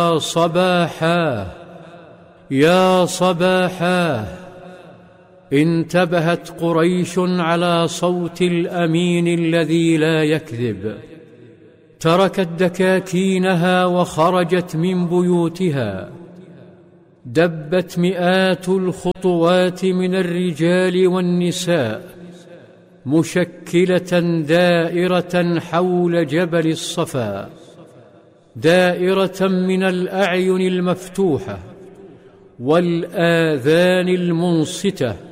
صباحا يا صباحا. انتبهت قريش على صوت الأمين الذي لا يكذب، تركت دكاكينها وخرجت من بيوتها. دبت مئات الخطوات من الرجال والنساء مشكلة دائرة حول جبل الصفا، دائرة من الأعين المفتوحة والآذان المنصتة